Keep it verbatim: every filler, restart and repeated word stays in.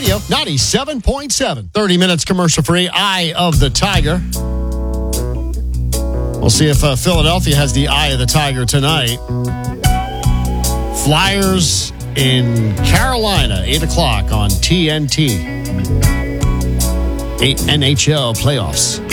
Radio, ninety-seven point seven. thirty minutes commercial-free. Eye of the Tiger. We'll see if uh, Philadelphia has the Eye of the Tiger tonight. Flyers in Carolina, eight o'clock on T N T. Eight N H L playoffs.